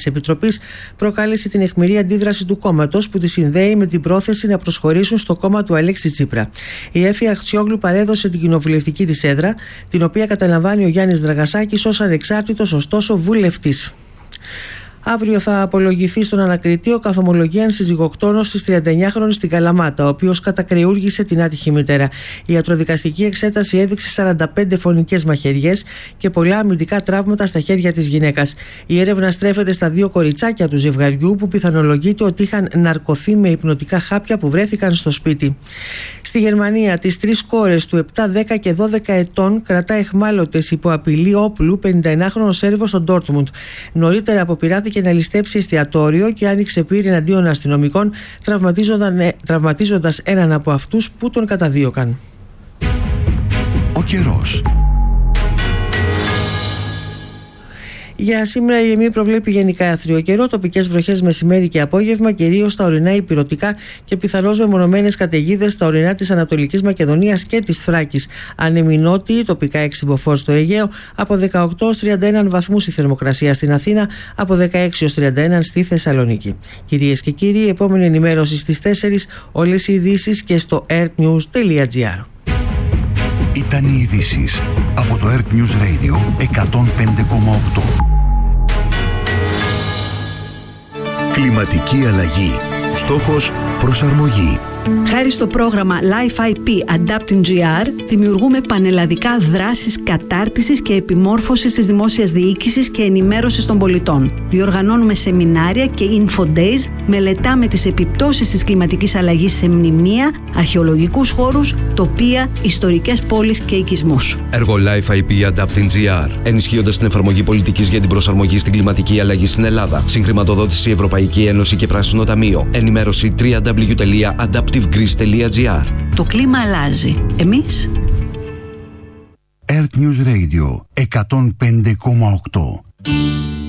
της Επιτροπής προκάλεσε την αιχμηρή αντίδραση του κόμματος, που τη συνδέει με την πρόθεση να προσχωρήσουν στο κόμμα του Αλέξη Τσίπρα. Η Έφη Αχτσιόγλου παρέδωσε την κοινοβουλευτική της έδρα, την οποία καταλαμβάνει ο Γιάννης Δραγασάκης ως ανεξάρτητος ωστόσο βουλευτής. Αύριο θα απολογηθεί στον ανακριτή ο καθομολογίαν συζυγοκτόνος της 39χρονης στην Καλαμάτα, ο οποίος κατακρεούργησε την άτυχη μητέρα. Η ιατροδικαστική εξέταση έδειξε 45 φωνικές μαχαιριές και πολλά αμυντικά τραύματα στα χέρια της γυναίκας. Η έρευνα στρέφεται στα 2 κοριτσάκια του ζευγαριού, που πιθανολογείται ότι είχαν ναρκωθεί με υπνοτικά χάπια που βρέθηκαν στο σπίτι. Στη Γερμανία, τις 3 κόρες του 7, 10 και 12 ετών κρατά εχμάλωτες υπό απειλή όπλου 51χρονο Σέρβο στο Ντόρτμουντ. Νωρίτερα αποπειράθηκε να ληστέψει εστιατόριο και άνοιξε πύρη εναντίον αστυνομικών, τραυματίζοντας έναν από αυτούς που τον καταδίωκαν. Ο καιρός. Για σήμερα η ΕΜΗ προβλέπει γενικά άθριο καιρό, τοπικές βροχές μεσημέρι και απόγευμα, κυρίως στα ορεινά ηπειρωτικά και πιθανώς μεμονωμένες καταιγίδες στα ορεινά της Ανατολικής Μακεδονίας και της Θράκης. Ανέμοι νότιοι, τοπικά έξιμποφόρ στο Αιγαίο, από 18 ως 31 βαθμούς η θερμοκρασία στην Αθήνα, από 16 ως 31 στη Θεσσαλονίκη. Κυρίες και κύριοι, η επόμενη ενημέρωση στις 4, όλες οι ειδήσεις και στο earthnews.gr. Ήταν οι ειδήσεις από το Earth News Radio 105,8. Κλιματική αλλαγή. Στόχος προσαρμογή. Χάρη στο πρόγραμμα Life IP Adapting GR, δημιουργούμε πανελλαδικά δράσεις κατάρτισης και επιμόρφωσης της δημόσιας διοίκησης και ενημέρωσης των πολιτών. Διοργανώνουμε σεμινάρια και info days, μελετάμε τις επιπτώσεις της κλιματικής αλλαγής σε μνημεία, αρχαιολογικούς χώρους, τοπία, ιστορικές πόλεις και οικισμούς. Έργο Life IP Adapting GR, ενισχύοντας την εφαρμογή πολιτικής για την προσαρμογή στην κλιματική αλλαγή στην Ελλάδα. Συγχρηματοδότηση Ευρωπαϊκή Ένωση και Πράσινο Ταμείο. Ενημέρωση www.adaptivegreece.gr. Το κλίμα αλλάζει. Εμείς? Earth News Radio 105,8.